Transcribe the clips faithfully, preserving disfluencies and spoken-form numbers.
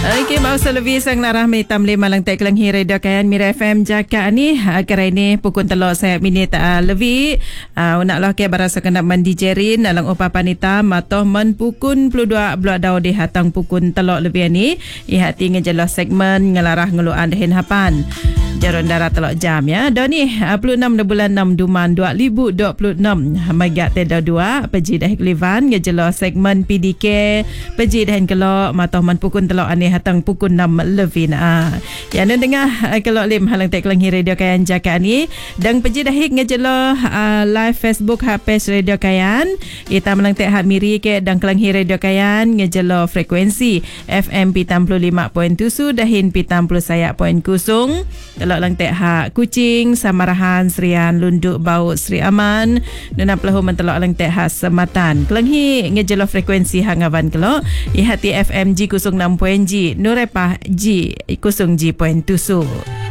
Okey, bausa lebih sang narah mitam lima lang tek lang hire dak kayan Mira F M Jaka ni kara ini pukul telok saya minit uh, lebih uh, nak lah ke barasa kena mandi jerin dalam upapan ita matoh men pukul dua puluh dua blok dau di hatang pukul telok lebih ni ihati ngejelas segmen ngelarah ngeluan dehin hapan jaron darat telok jam ya. Dan ni dua puluh enam bulan enam Duman dua ribu dua puluh enam magat teda dua peji dah klivan ngejelas segmen P D K peji dah kelok matoh men pukul telok ani hatang pukul enam lebih na. Ya nan dengar kelok lim halang tek kelang radio kayan Jaka ni dan peji dah hik ngejelo uh, live Facebook ha page radio kayan ita melang tek ha miri ke dan kelang radio kayan ngejelo frekuensi F M enam puluh lima perpuluhan tujuh dahin enam puluh saya poin kusung kelok lang tek ha Kuching Samarahan Serian Lunduk Bau Sri Aman dan aplahu mentelok lang tek ha Sematan kelang hi ngejelo frekuensi hangavan kelok ihati F M G kusung enam poin G Nurepah G kusung G poin tujuh.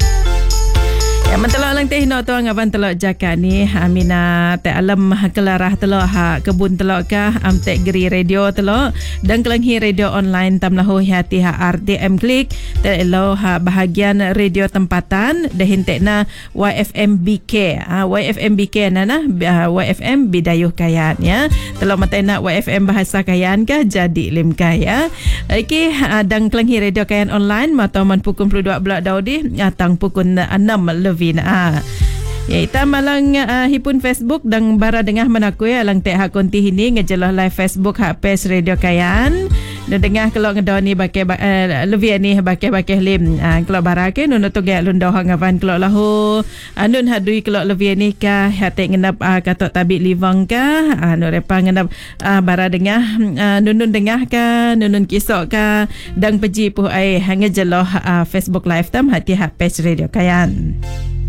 Ya mentelok lang teh no tuang aban telok Jaka ni amina te alam kelarah telok ha kebun telok ka am tek geri radio telok dan kelanghi radio online tam lahu hati ha R D M klik te elo ha bahagian radio tempatan dahin tekna Y F M B K ha Y F M B K nana Y F M Bidayuh Kayan ya telok mata nak Y F M bahasa Kayan ka jadi lim kaya. Okey dan kelanghi radio Kayan online matoman pukul dua puluh dua daudi atang pukul enam Vina. Ah. Ya ita malang uh, hipun Facebook dan bara dengah menakui alang tek hak konti ini ngejelah live Facebook hak page radio Kayan. Dan dengah kalau ngedau ni bakai uh, lebih ni bakai-bakai lim. Ah uh, kalau bara ke nun tu gak lundau hangavan kalau lahu anun hadui kalau lebih ni ka hati ngenap uh, katok tabik livang ka anu uh, repa ngenap uh, bara dengah uh, nunun dengah ka nunun kisok ka dan peji puh ai ngejelah uh, Facebook live tam hati hak page radio Kayan.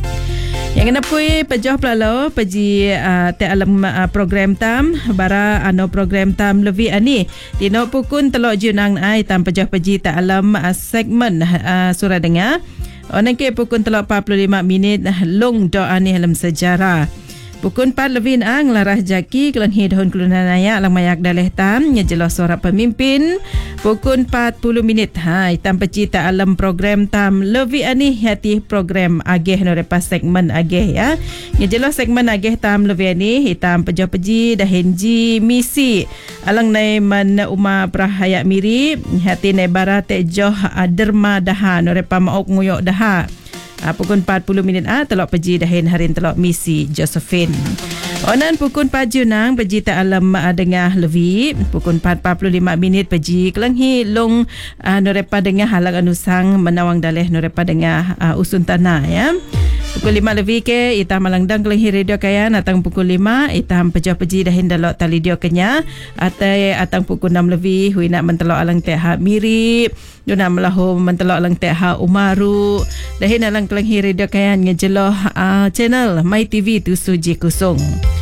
Yang kena pui pejoh pelalo peji uh, te alam uh, program tam bara ano program tam lebih ani dino pukun telok junang ai tam pejoh peji te alam uh, segmen uh, surah dengar onan ke pukun telok empat puluh lima minit long doa ni dalam sejarah. Pukul empat lebih ang larah jaki kelang hidhon kelunanaya lang mayak daleh tam ngejelas suara pemimpin pukul empat puluh minit ha itam pecita alam program tam lebih ani hati program ageh no repas segmen ageh ya ngejelas segmen ageh tam lebih ani hitam pejo peji dahenji misi alang nai man uma prahaya miri hati ne barat joh derma daha no repa maok nguyok daha. Uh, pukul empat puluh minit ah telok peji dahin harin telok misi Josephine. Onan pukul empat junang peji ta alam uh, dengah levi pukul empat empat puluh lima minit peji kelanghi long uh, norepa dengah halang anusang menawang daleh norepa dengah uh, usun tanah ya. Pukul lima lebih ke ita malangdang kelanghi radio Kayan atang pukul lima ita pejoh peji dahin dalok tali dio kenya atai atang pukul enam lebih hui nak mentelok alang teh ha miri duna melahu mentelok alang teh ha umaru dahin alang kelanghi radio Kayan ngejeloh uh, channel My T V tu suji kusung.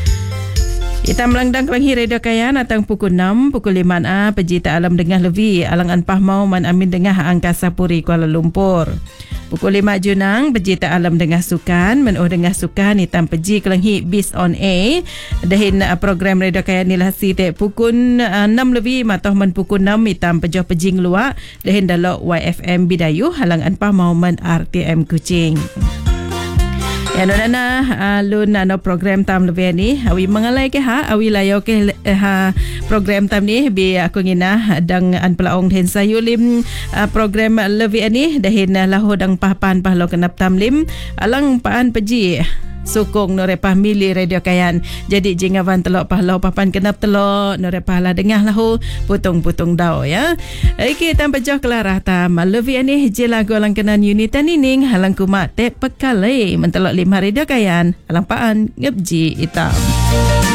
Ita melangdang kelanghi radio Kayan atang pukul enam pukul lima a peji ta alam dengah levi alang anpah mau man amin dengah angkasa puri Kuala Lumpur. Pukul lima junang peji ta alam dengah sukan menuh dengah sukan hitam peji kelanghi bis on air dahin uh, program radio Kayan nilasi te pukul uh, enam lebih matoh men pukul enam hitam pejoh peji ngeluak dahin dalok Y F M Bidayuh halang anpah mau men R T M Kuching. Ya nona uh, lun ano program tam lebih ni awi mengalai ke ha awi layo ke ha program tam ni bi aku ngina dang an pelaong hen sayulim uh, program lebih ni dahin lahu dang pahpan pahlo kenap tam lim alang paan peji sukung norepah mili radio Kayan jadi jingavan telok pahlau papan kenap telok norepah lah dengah lahu putung-putung dau ya. Okey tam pejoh kelarah tam levi ani je lagu alang kenan unitan nining halang kumat te pekalai mentelok lima radio Kayan alang paan ngepji itam.